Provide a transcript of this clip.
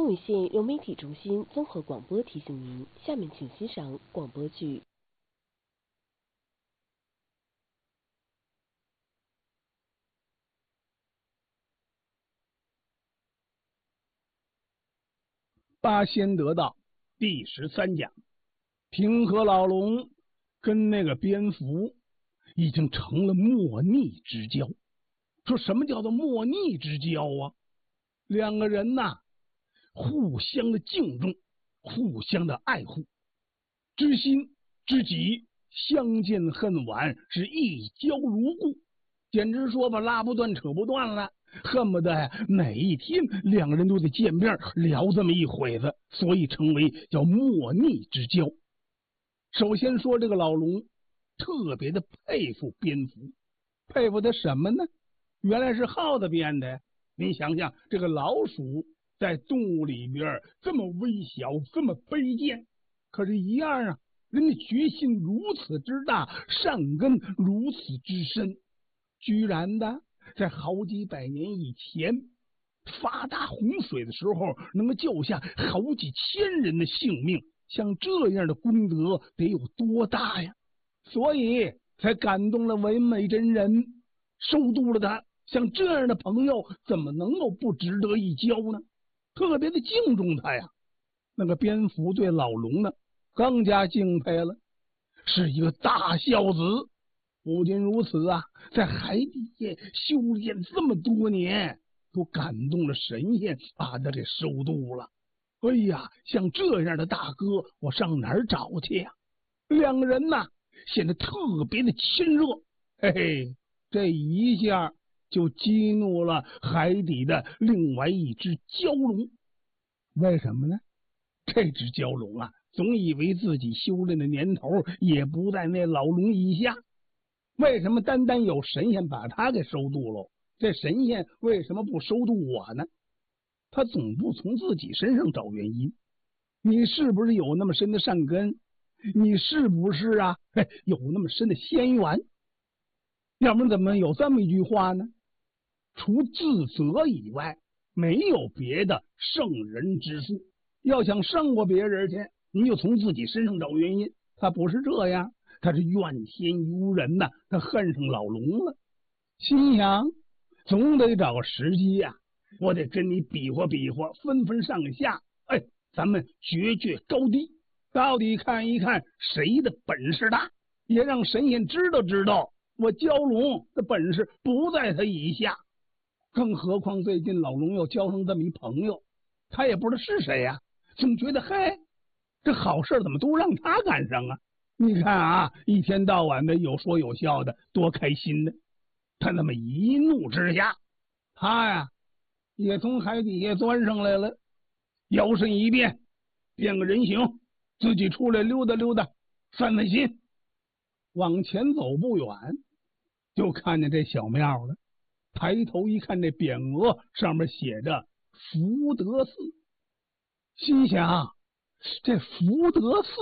武县融媒体中心综合广播提醒您，下面请欣赏广播剧。 八仙得道第13讲，平和老龙跟那个蝙蝠已经成了莫逆之交。说什么叫做莫逆之交啊？两个人呐，互相的敬重，互相的爱护，知心知己，相见恨晚，是一交如故，简直说吧，拉不断扯不断了，恨不得每一天两个人都得见面聊这么一会子，所以称为叫莫逆之交。首先说这个老龙特别的佩服蝙蝠，佩服他什么呢？原来是耗子变的。您想想，这个老鼠在动物里边这么微小，这么卑贱，可是一样啊，人家决心如此之大，善根如此之深，居然的在好几百年以前发大洪水的时候，能够救下好几千人的性命，像这样的功德得有多大呀？所以才感动了文美真人，收度了他。像这样的朋友怎么能够不值得一交呢？特别的敬重他呀。那个蝙蝠对老龙呢更加敬佩了，是一个大孝子。不仅如此啊，在海底下修炼这么多年，都感动了神仙，把他给收度了。哎呀，像这样的大哥，我上哪儿找去呀？两个人呐显得特别的亲热。嘿嘿，这一下就激怒了海底的另外一只蛟龙。为什么呢？这只蛟龙啊，总以为自己修炼的年头也不在那老龙以下。为什么单单有神仙把他给收度了？这神仙为什么不收度我呢？他总不从自己身上找原因。你是不是有那么深的善根？你是不是啊有那么深的仙缘？要不然怎么有这么一句话呢？除自责以外，没有别的胜人之术。要想胜过别人去，你就从自己身上找原因。他不是这样，他是怨天尤人呐，他恨上老龙了，心想总得找个时机呀，我得跟你比划比划，分分上下。咱们决决高低，到底看一看谁的本事大，也让神仙知道知道我蛟龙的本事不在他以下。更何况最近老龙又交上这么一朋友，他也不知道是谁呀，总觉得这好事怎么都让他赶上啊？你看啊，一天到晚的有说有笑的，多开心呢！他那么一怒之下，他呀也从海底下钻上来了，摇身一变，变个人形，自己出来溜达溜达，散散心。往前走不远，就看见这小庙了。抬头一看，这匾额上面写着福德寺，心想这福德寺